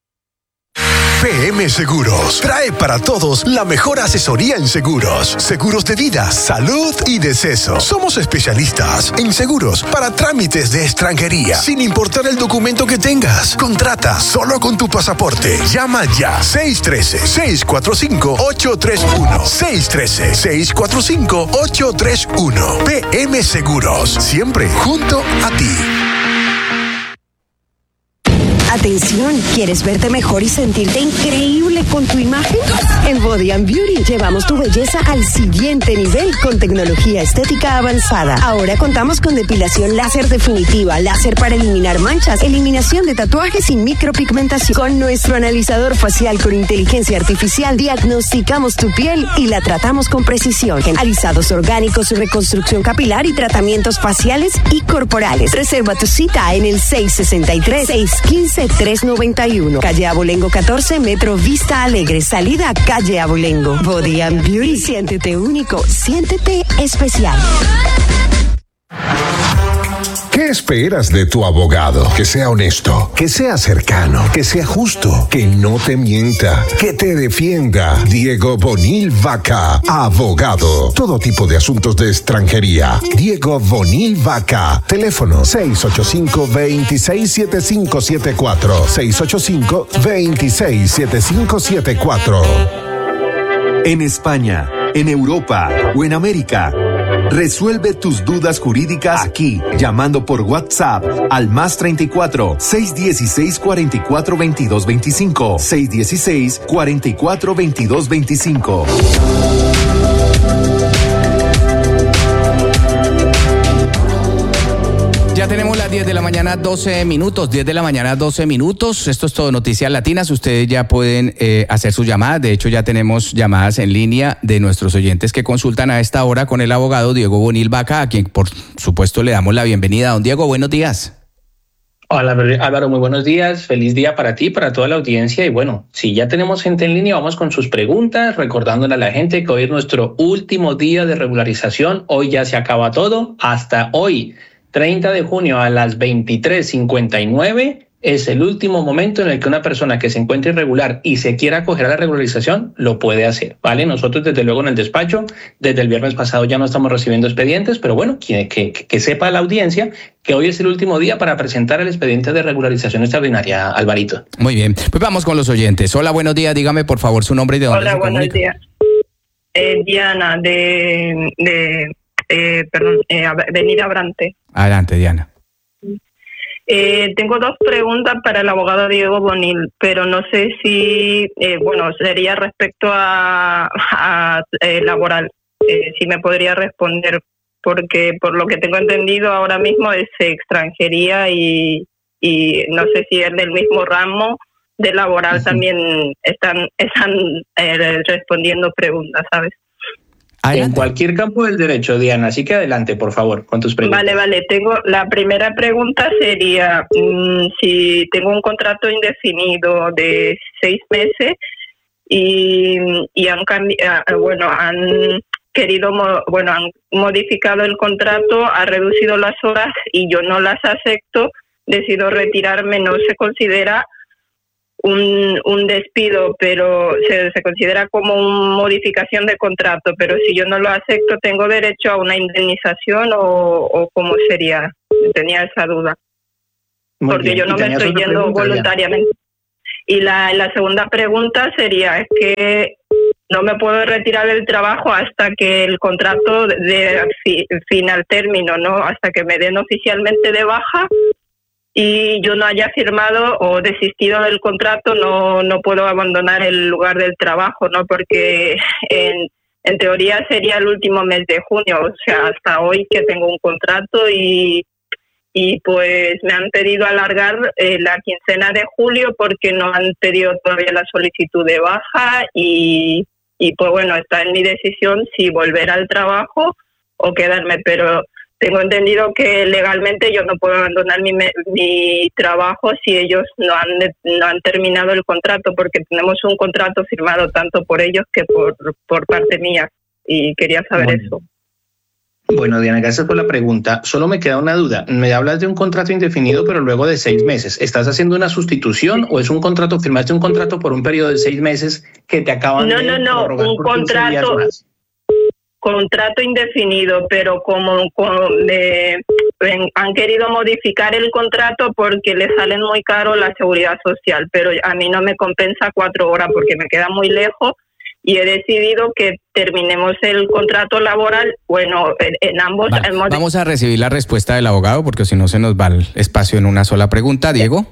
P M Seguros trae para todos la mejor asesoría en seguros, seguros de vida, salud y deceso. Somos especialistas en seguros para trámites de extranjería, sin importar el documento que tengas. Contrata solo con tu pasaporte. Llama ya seis uno tres, seis cuatro cinco, ocho tres uno. seis uno tres, seis cuatro cinco, ocho tres uno. P M Seguros, siempre junto a ti. Atención, ¿quieres verte mejor y sentirte increíble con tu imagen? En Body and Beauty llevamos tu belleza al siguiente nivel con tecnología estética avanzada. Ahora contamos con depilación láser definitiva, láser para eliminar manchas, eliminación de tatuajes y micropigmentación. Con nuestro analizador facial con inteligencia artificial diagnosticamos tu piel y la tratamos con precisión. En alisados orgánicos, reconstrucción capilar y tratamientos faciales y corporales. Reserva tu cita en el seis seis tres, seis uno cinco, tres nueve uno. Calle Abolengo catorce, Metro Vista Alegre. Salida a Calle Abolengo. Body and Beauty. Siéntete único. Siéntete especial. ¿Qué esperas de tu abogado? Que sea honesto, que sea cercano, que sea justo, que no te mienta, que te defienda. Diego Bonil Vaca, abogado. Todo tipo de asuntos de extranjería. Diego Bonil Vaca. Teléfono seis ocho cinco, dos seis siete cinco siete cuatro. seis ocho cinco, dos seis siete cinco siete cuatro. En España, en Europa o en América. Resuelve tus dudas jurídicas aquí, llamando por WhatsApp al más treinta y cuatro, seiscientos dieciséis, cuarenta y cuatro, veintidós veinticinco, seiscientos dieciséis, cuarenta y cuatro, veintidós veinticinco. Ya tenemos las diez de la mañana, doce minutos, diez de la mañana, doce minutos. Esto es todo Noticias Latinas. Ustedes ya pueden eh, hacer sus llamadas. De hecho, ya tenemos llamadas en línea de nuestros oyentes que consultan a esta hora con el abogado Diego Bonil Vaca, a quien por supuesto le damos la bienvenida. Don Diego, buenos días. Hola Álvaro, muy buenos días. Feliz día para ti, para toda la audiencia. Y bueno, si ya tenemos gente en línea, vamos con sus preguntas, recordándole a la gente que hoy es nuestro último día de regularización. Hoy ya se acaba todo. Hasta hoy, treinta de junio a las veintitrés cincuenta y nueve, es el último momento en el que una persona que se encuentre irregular y se quiera acoger a la regularización lo puede hacer, ¿vale? Nosotros desde luego en el despacho, desde el viernes pasado ya no estamos recibiendo expedientes, pero bueno, que, que, que sepa la audiencia que hoy es el último día para presentar el expediente de regularización extraordinaria, Alvarito. Muy bien, pues vamos con los oyentes. Hola, buenos días, dígame por favor su nombre y de dónde se comunica. Hola, buenos días. Eh, Diana, de... de Eh, perdón, eh, Avenida Abrante. Adelante, Diana. Eh, tengo dos preguntas para el abogado Diego Bonil, pero no sé si, eh, bueno, sería respecto a, a eh, laboral, eh, si me podría responder, porque por lo que tengo entendido ahora mismo es extranjería y, y no sé si es del mismo ramo de laboral. Uh-huh. También están, están eh, respondiendo preguntas, ¿sabes? Adelante. En cualquier campo del derecho, Diana. Así que adelante, por favor, con tus preguntas. Vale, vale. Tengo la primera pregunta sería mmm, si tengo un contrato indefinido de seis meses y, y han cambiado, bueno, han querido, bueno, han modificado el contrato, ha reducido las horas y yo no las acepto, decido retirarme, no se considera Un, un despido, pero se, se considera como una modificación de contrato, pero si yo no lo acepto, ¿tengo derecho a una indemnización o, o cómo sería? Tenía esa duda. Muy Porque bien. Yo no me estoy yendo voluntariamente. Ya. Y la, la segunda pregunta sería, es que no me puedo retirar del trabajo hasta que el contrato de, de fi, fin al término, ¿no? Hasta que me den oficialmente de baja y yo no haya firmado o desistido del contrato, no no puedo abandonar el lugar del trabajo, ¿no? Porque en, en teoría sería el último mes de junio, o sea, hasta hoy que tengo un contrato y, y pues me han pedido alargar eh, la quincena de julio porque no han pedido todavía la solicitud de baja y, y pues bueno, está en mi decisión si volver al trabajo o quedarme, pero tengo entendido que legalmente yo no puedo abandonar mi, mi trabajo si ellos no han, no han terminado el contrato, porque tenemos un contrato firmado tanto por ellos que por, por parte mía, y quería saber bueno. eso. Bueno, Diana, gracias por la pregunta. Solo me queda una duda. Me hablas de un contrato indefinido, pero luego de seis meses. ¿Estás haciendo una sustitución o es un contrato, firmaste un contrato por un periodo de seis meses que te acaban no, de No, no, no, un contrato... contrato indefinido, pero como, como de, han querido modificar el contrato porque le salen muy caro la seguridad social, pero a mí no me compensa cuatro horas porque me queda muy lejos y he decidido que terminemos el contrato laboral, bueno, en, en ambos... Vale, hemos... Vamos a recibir la respuesta del abogado porque si no se nos va el espacio en una sola pregunta. Diego.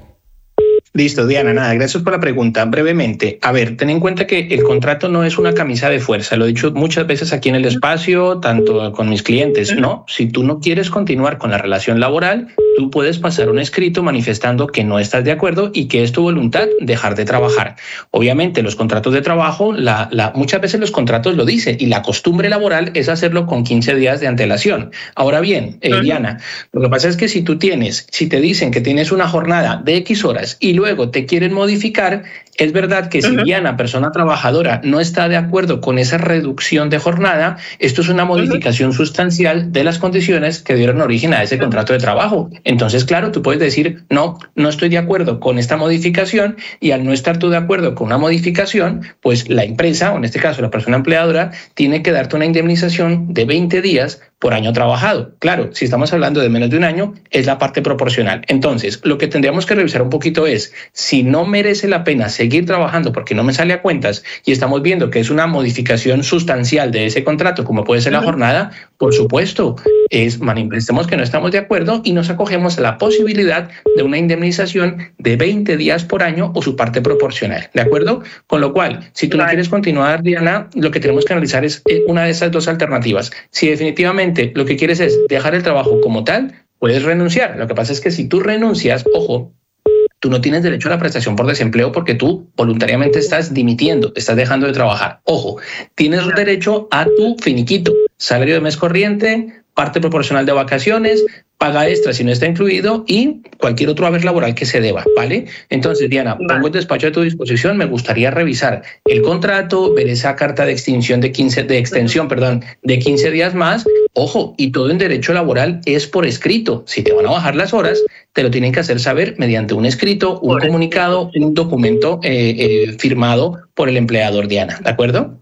Listo, Diana, nada, gracias por la pregunta. Brevemente, a ver, ten en cuenta que el contrato no es una camisa de fuerza, lo he dicho muchas veces aquí en el espacio, tanto con mis clientes, ¿no? Si tú no quieres continuar con la relación laboral, tú puedes pasar un escrito manifestando que no estás de acuerdo y que es tu voluntad dejar de trabajar. Obviamente, los contratos de trabajo, la, la, muchas veces los contratos lo dicen y la costumbre laboral es hacerlo con quince días de antelación. Ahora bien, eh, Diana, lo que pasa es que si tú tienes, si te dicen que tienes una jornada de X horas y luego te quieren modificar, es verdad que si Diana, persona trabajadora, no está de acuerdo con esa reducción de jornada, esto es una modificación uh-huh. sustancial de las condiciones que dieron origen a ese contrato de trabajo. Entonces, claro, tú puedes decir, no, no estoy de acuerdo con esta modificación y al no estar tú de acuerdo con una modificación, pues la empresa, o en este caso la persona empleadora, tiene que darte una indemnización de veinte días por año trabajado. Claro, si estamos hablando de menos de un año, es la parte proporcional. Entonces, lo que tendríamos que revisar un poquito es, si no merece la pena seguir trabajando porque no me sale a cuentas y estamos viendo que es una modificación sustancial de ese contrato, como puede ser la jornada, por supuesto, es manifestemos que no estamos de acuerdo y nos acogemos a la posibilidad de una indemnización de veinte días por año o su parte proporcional, ¿de acuerdo? Con lo cual, si tú no quieres continuar, Diana, lo que tenemos que analizar es una de esas dos alternativas. Si definitivamente lo que quieres es dejar el trabajo como tal, puedes renunciar. Lo que pasa es que si tú renuncias, ojo, tú no tienes derecho a la prestación por desempleo porque tú voluntariamente estás dimitiendo, estás dejando de trabajar. Ojo, tienes derecho a tu finiquito, salario de mes corriente, parte proporcional de vacaciones, paga extra si no está incluido y cualquier otro haber laboral que se deba, ¿vale? Entonces, Diana, pongo el despacho a tu disposición. Me gustaría revisar el contrato, ver esa carta de extinción de quince, de extensión, perdón, de quince días más. Ojo, y todo en derecho laboral es por escrito. Si te van a bajar las horas, te lo tienen que hacer saber mediante un escrito, un comunicado, un documento eh, eh, firmado por el empleador, Diana, ¿de acuerdo?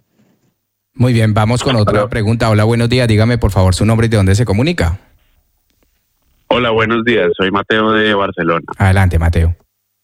Muy bien, vamos con otra pregunta. Hola, buenos días. Dígame, por favor, su nombre y de dónde se comunica. Hola, buenos días. Soy Mateo de Barcelona. Adelante, Mateo.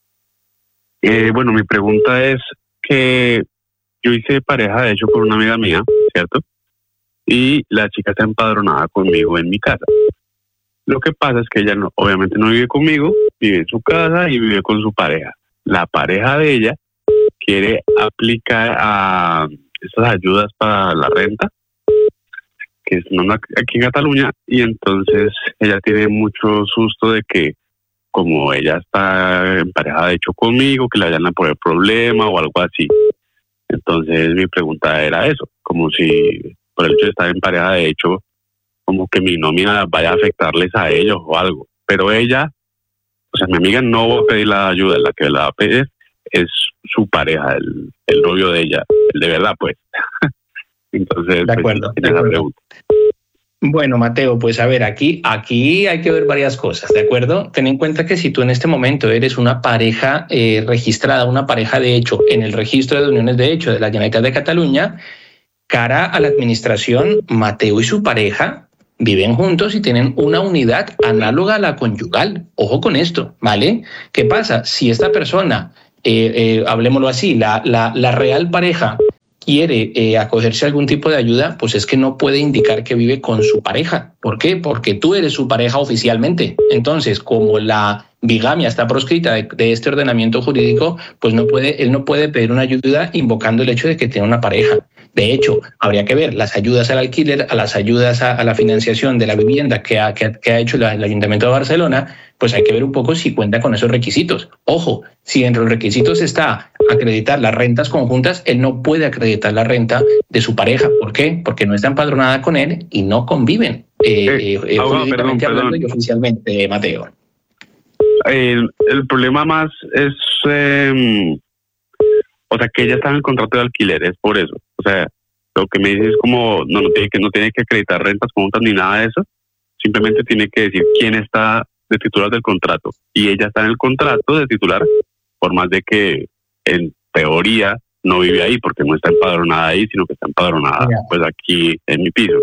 Eh, bueno, mi pregunta es que yo hice pareja, de hecho, con una amiga mía, ¿cierto? Y la chica está empadronada conmigo en mi casa. Lo que pasa es que ella no, obviamente no vive conmigo, vive en su casa y vive con su pareja. La pareja de ella quiere aplicar a estas ayudas para la renta, que son aquí en Cataluña, y entonces ella tiene mucho susto de que como ella está en pareja de hecho conmigo, que le vayan a poner problema o algo así. Entonces mi pregunta era eso, como si por el hecho de estar en pareja, de hecho, como que mi nómina vaya a afectarles a ellos o algo. Pero ella, o sea, mi amiga no va a pedir la ayuda, la que la va a pedir es su pareja, el, el novio de ella, el de verdad, pues. Entonces, de acuerdo, pues, de acuerdo. Bueno, Mateo, pues a ver, aquí, aquí hay que ver varias cosas, ¿de acuerdo? Ten en cuenta que si tú en este momento eres una pareja eh, registrada, una pareja de hecho en el registro de uniones de hecho de la Generalitat de Cataluña, cara a la administración, Mateo y su pareja viven juntos y tienen una unidad análoga a la conyugal. Ojo con esto, ¿vale? ¿Qué pasa? Si esta persona, eh, eh, hablemoslo así, la, la, la real pareja quiere eh, acogerse a algún tipo de ayuda, pues es que no puede indicar que vive con su pareja. ¿Por qué? Porque tú eres su pareja oficialmente. Entonces, como la bigamia está proscrita de, de este ordenamiento jurídico, pues no puede, él no puede pedir una ayuda invocando el hecho de que tiene una pareja. De hecho, habría que ver las ayudas al alquiler, a las ayudas a, a la financiación de la vivienda que ha, que ha, que ha hecho la, el Ayuntamiento de Barcelona, pues hay que ver un poco si cuenta con esos requisitos. Ojo, si entre los requisitos está acreditar las rentas conjuntas, él no puede acreditar la renta de su pareja. ¿Por qué? Porque no está empadronada con él y no conviven eh, eh, eh, oh, jurídicamente perdón, hablando perdón. y oficialmente, Mateo. El, el problema más es, eh, o sea, que ella está en el contrato de alquiler, es por eso. O sea, lo que me dice es como, no, no tiene que, no tiene que acreditar rentas conjuntas ni nada de eso. Simplemente tiene que decir quién está de titular del contrato. Y ella está en el contrato de titular, por más de que en teoría no vive ahí, porque no está empadronada ahí, sino que está empadronada yeah. pues aquí en mi piso.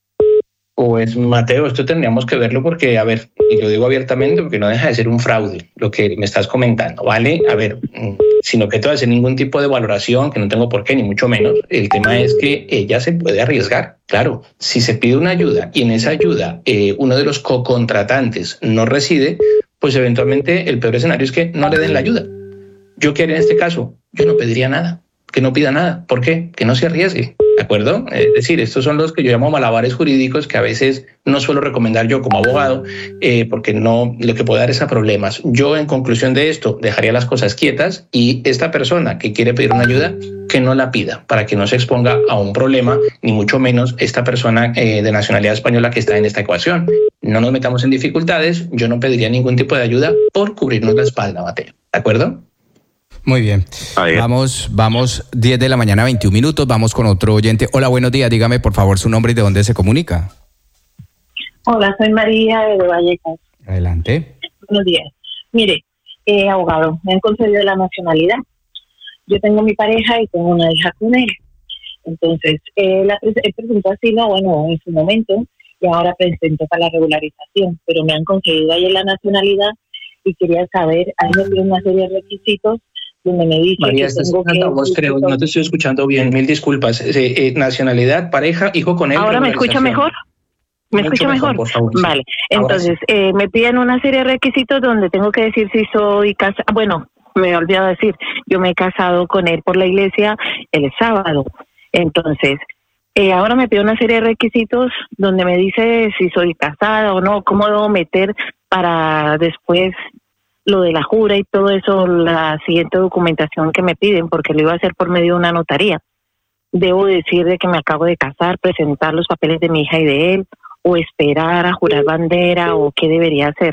Pues Mateo, esto tendríamos que verlo porque, a ver, y lo digo abiertamente porque no deja de ser un fraude lo que me estás comentando, ¿vale? A ver, sino que te voy a hacer ningún tipo de valoración, que no tengo por qué, ni mucho menos. El tema es que ella se puede arriesgar. Claro, si se pide una ayuda y en esa ayuda eh, uno de los co-contratantes no reside, pues eventualmente el peor escenario es que no le den la ayuda. ¿Yo qué haría en este caso? Yo no pediría nada, que no pida nada. ¿Por qué? Que no se arriesgue. ¿De acuerdo? Es decir, estos son los que yo llamo malabares jurídicos que a veces no suelo recomendar yo como abogado eh, porque no, lo que puede dar es a problemas. Yo, en conclusión de esto, dejaría las cosas quietas y esta persona que quiere pedir una ayuda, que no la pida para que no se exponga a un problema, ni mucho menos esta persona eh, de nacionalidad española que está en esta ecuación. No nos metamos en dificultades, yo no pediría ningún tipo de ayuda por cubrirnos la espalda, Mateo. ¿De acuerdo? Muy bien. Vamos, vamos, diez de la mañana, veintiún minutos, vamos con otro oyente. Hola, buenos días, dígame por favor su nombre y de dónde se comunica. Hola, soy María de Vallecas. Adelante. Buenos días. Mire, eh, abogado, me han concedido la nacionalidad. Yo tengo mi pareja y tengo una hija con él. Entonces, eh, la él presentó asilo, bueno, en su momento, y ahora presentó para la regularización, pero me han concedido ayer la nacionalidad y quería saber, ahí me piden una serie de requisitos donde me dice María, que tengo que... Voz, creo, no te estoy escuchando bien, mil disculpas. Eh, eh, nacionalidad, pareja, hijo con él. ¿Ahora me escucha mejor? ¿Me Mucho escucha mejor? mejor, por favor, vale, sí. entonces Sí. eh, me piden una serie de requisitos donde tengo que decir si soy casada. Bueno, me he olvidado decir, yo me he casado con él por la iglesia el sábado. Entonces, eh, ahora me pide una serie de requisitos donde me dice si soy casada o no, cómo debo meter para después lo de la jura y todo eso, la siguiente documentación que me piden, porque lo iba a hacer por medio de una notaría. Debo decir de que me acabo de casar, presentar los papeles de mi hija y de él, o esperar a jurar bandera, o qué debería hacer.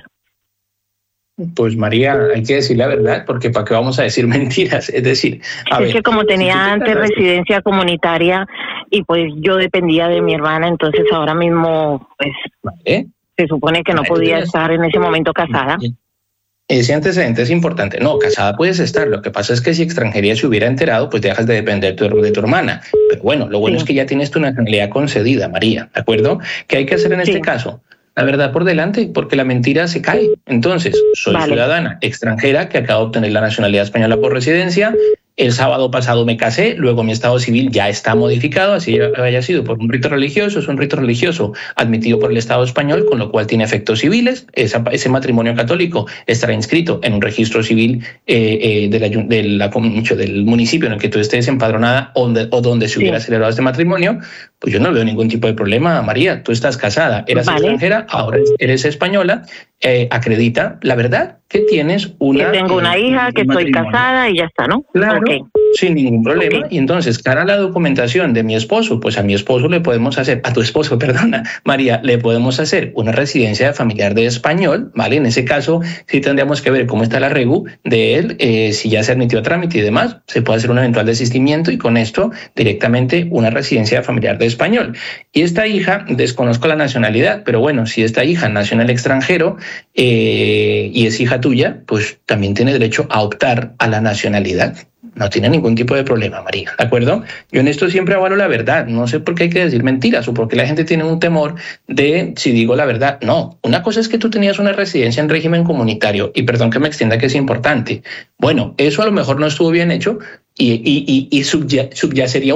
Pues María, hay que decir la verdad, porque ¿para qué vamos a decir mentiras? Es decir, a es ver, que como tenía si antes residencia comunitaria y pues yo dependía de mi hermana, entonces ahora mismo pues ¿vale? se supone que no Vale, podía entonces, estar en ese momento casada. Ese antecedente es importante. No, casada puedes estar. Lo que pasa es que si extranjería se hubiera enterado, pues dejas de depender de tu, de tu hermana. Pero bueno, lo bueno sí. es que ya tienes tu nacionalidad concedida, María, ¿de acuerdo? ¿Qué hay que hacer en sí. este caso? La verdad por delante, porque la mentira se cae. Entonces, soy vale. ciudadana extranjera que acabo de obtener la nacionalidad española por residencia. El sábado pasado me casé, luego mi estado civil ya está modificado, así haya sido por un rito religioso, es un rito religioso admitido por el Estado español, con lo cual tiene efectos civiles. Esa, ese matrimonio católico estará inscrito en un registro civil eh, eh, de la, de la, del municipio en el que tú estés empadronada o, de, o donde se sí. hubiera celebrado este matrimonio. Pues yo no veo ningún tipo de problema, María. Tú estás casada, eras vale. extranjera, ahora eres española. Eh, acredita la verdad que tienes una... Que tengo una hija, que estoy casada y ya está, ¿no? Claro, okay. sin ningún problema. Y entonces, cara a la documentación de mi esposo, pues a mi esposo le podemos hacer, a tu esposo, perdona, María, le podemos hacer una residencia familiar de español, ¿vale? En ese caso, sí tendríamos que ver cómo está la regu de él, eh, si ya se admitió a trámite y demás, se puede hacer un eventual desistimiento y con esto directamente una residencia familiar de español. Y esta hija, desconozco la nacionalidad, pero bueno, si esta hija nació en el extranjero eh, y es hija tuya, pues también tiene derecho a optar a la nacionalidad. No tiene ningún tipo de problema, María, ¿de acuerdo? Yo en esto siempre avalo la verdad. No sé por qué hay que decir mentiras o por qué la gente tiene un temor de si digo la verdad. No, una cosa es que tú tenías una residencia en régimen comunitario y perdón que me extienda que es importante. Bueno, eso a lo mejor no estuvo bien hecho y, y, y, y subya, subyacería